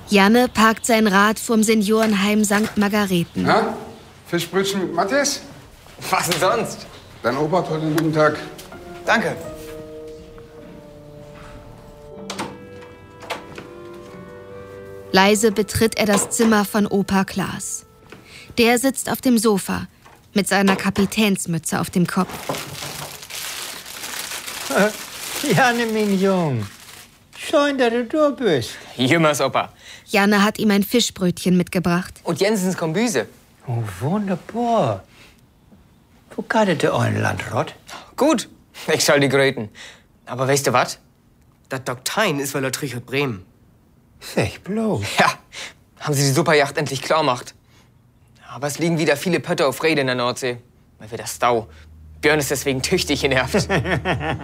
Janne parkt sein Rad vorm Seniorenheim St. Margareten. Na, Fischbrötchen mit Matthias? Was denn sonst? Dein Opa hat heute einen guten Tag. Danke. Leise betritt er das Zimmer von Opa Klaas. Der sitzt auf dem Sofa mit seiner Kapitänsmütze auf dem Kopf. Janne, mein Jung. Schön, dass du da bist. Jümmers Opa. Janne hat ihm ein Fischbrötchen mitgebracht. Und Jensens Kombüse. Oh, wunderbar. Wo geht der euren Landrat? Gut, ich soll die gröten. Aber weißt du was? Das Doktein ist weil Trichot Bremen. Sech bloß. Ja, haben sie die Superjacht endlich klar gemacht. Aber es liegen wieder viele Pötte auf Rede in der Nordsee. Mal wieder Stau. Björn ist deswegen tüchtig genervt.